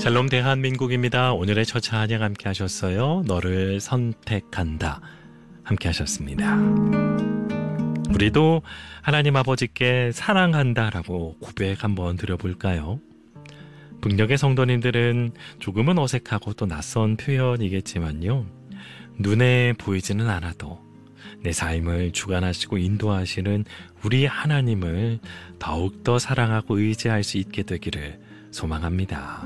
샬롬 대한민국입니다. 오늘의 첫 찬양 함께 하셨어요. 너를 선택한다 함께 하셨습니다. 우리도 하나님 아버지께 사랑한다라고 고백 한번 드려볼까요? 북녘의 성도님들은 조금은 어색하고 또 낯선 표현이겠지만요. 눈에 보이지는 않아도 내 삶을 주관하시고 인도하시는 우리 하나님을 더욱더 사랑하고 의지할 수 있게 되기를 소망합니다.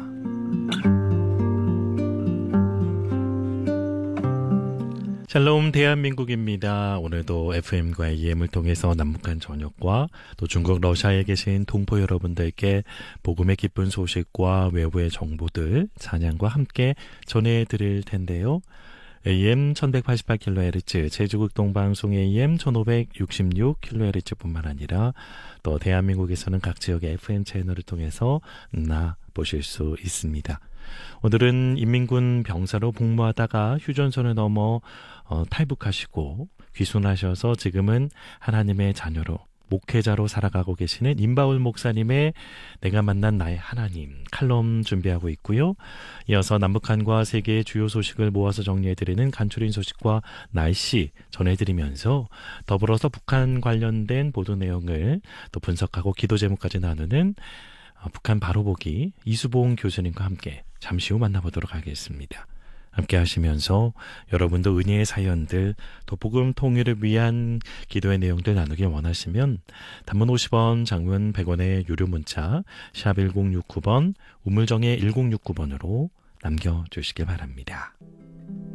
샬롬 대한민국입니다. 오늘도 FM과 AM을 통해서 남북한 전역과 또 중국 러시아에 계신 동포 여러분들께 복음의 기쁜 소식과 외부의 정보들 찬양과 함께 전해드릴 텐데요. AM 1188kHz 제주국 동방송 AM 1566kHz 뿐만 아니라 또 대한민국에서는 각 지역의 FM 채널을 통해서 보실 수 있습니다. 오늘은 인민군 병사로 복무하다가 휴전선을 넘어 탈북하시고 귀순하셔서 지금은 하나님의 자녀로 목회자로 살아가고 계시는 임바울 목사님의 내가 만난 나의 하나님 칼럼 준비하고 있고요. 이어서 남북한과 세계의 주요 소식을 모아서 정리해드리는 간추린 소식과 날씨 전해드리면서 더불어서 북한 관련된 보도 내용을 또 분석하고 기도 제목까지 나누는 북한 바로보기 이수봉 교수님과 함께 잠시 후 만나보도록 하겠습니다. 함께 하시면서 여러분도 은혜의 사연들 또 복음 통일을 위한 기도의 내용들 나누길 원하시면 단문 50원, 장문 100원의 유료 문자 샵 1069번, 우물정의 1069번으로 남겨주시길 바랍니다.